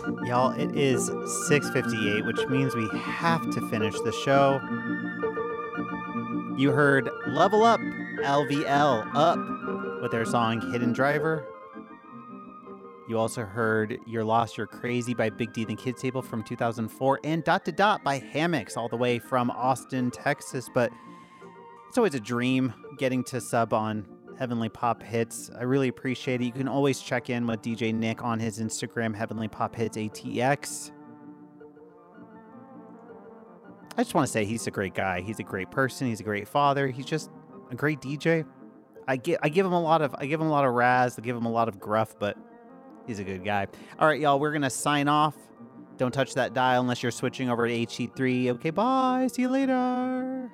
Y'all, it is 6:58, which means we have to finish the show. You heard Level Up, LVL Up, with their song Hidden Driver. You also heard You're Lost, You're Crazy by Big D and the Kids Table from 2004, and Dot to Dot by Hammocks, all the way from Austin, Texas. But it's always a dream getting to sub on Heavenly Pop Hits. I really appreciate it. You can always check in with DJ Nick on his Instagram, Heavenly Pop Hits ATX. I just want to say he's a great guy. He's a great person. He's a great father. He's just a great DJ. I give him a lot of razz. I give him a lot of gruff, but he's a good guy. All right, y'all, we're gonna sign off. Don't touch that dial unless you're switching over to HC3. Okay, bye. See you later.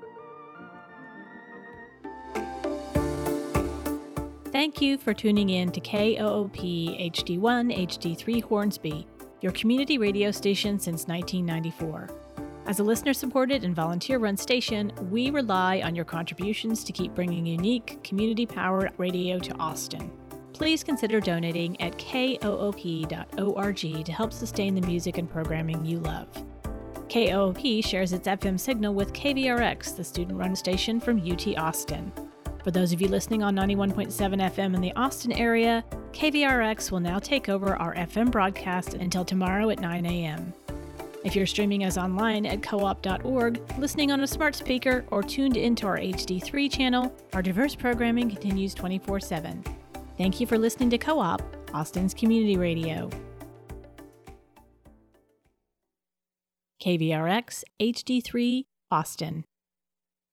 Thank you for tuning in to KOOP HD1 HD3 Hornsby, your community radio station since 1994. As a listener-supported and volunteer-run station, we rely on your contributions to keep bringing unique, community-powered radio to Austin. Please consider donating at koop.org to help sustain the music and programming you love. KOOP shares its FM signal with KVRX, the student-run station from UT Austin. For those of you listening on 91.7 FM in the Austin area, KVRX will now take over our FM broadcast until tomorrow at 9 a.m. If you're streaming us online at koop.org, listening on a smart speaker, or tuned into our HD3 channel, our diverse programming continues 24/7. Thank you for listening to Co-op, Austin's community radio. KVRX HD3, Austin.